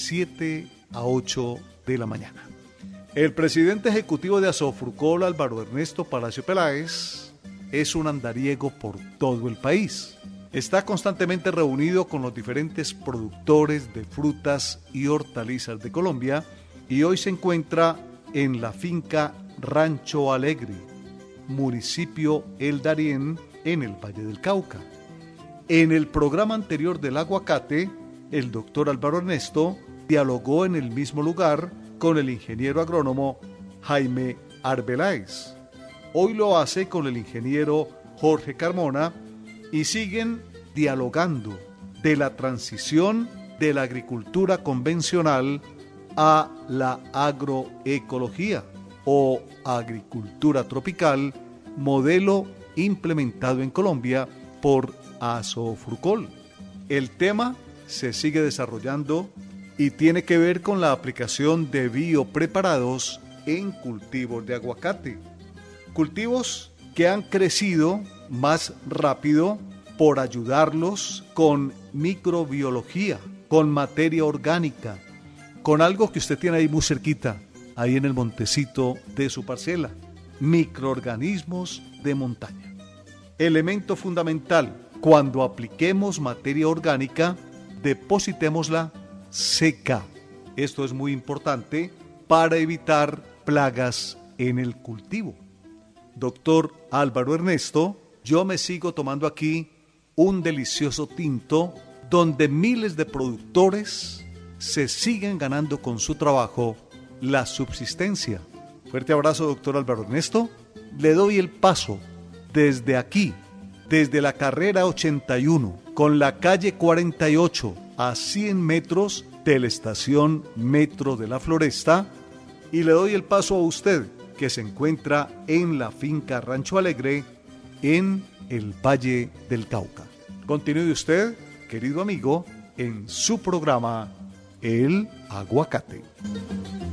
7 a 8 de la mañana. El presidente ejecutivo de Asofrucol, Álvaro Ernesto Palacio Peláez, es un andariego por todo el país. Está constantemente reunido con los diferentes productores de frutas y hortalizas de Colombia y hoy se encuentra en la finca Rancho Alegre, municipio El Darién, en el Valle del Cauca. En el programa anterior del aguacate, el doctor Álvaro Ernesto dialogó en el mismo lugar con el ingeniero agrónomo Jaime Arbeláez. Hoy lo hace con el ingeniero Jorge Carmona y siguen dialogando de la transición de la agricultura convencional a la agroecología o agricultura tropical, modelo implementado en Colombia por Asofrucol. El tema se sigue desarrollando y tiene que ver con la aplicación de biopreparados en cultivos de aguacate. Cultivos que han crecido más rápido por ayudarlos con microbiología, con materia orgánica, con algo que usted tiene ahí muy cerquita, ahí en el montecito de su parcela, microorganismos de montaña. Elemento fundamental: cuando apliquemos materia orgánica, depositémosla seca. Esto es muy importante para evitar plagas en el cultivo. Doctor Álvaro Ernesto, yo me sigo tomando aquí un delicioso tinto donde miles de productores se siguen ganando con su trabajo la subsistencia. Fuerte abrazo, doctor Álvaro Ernesto. Le doy el paso desde aquí, desde la carrera 81, con la calle 48, a 100 metros de la estación Metro de la Floresta, y le doy el paso a usted, que se encuentra en la finca Rancho Alegre, en el Valle del Cauca. Continúe usted, querido amigo, en su programa El Aguacate.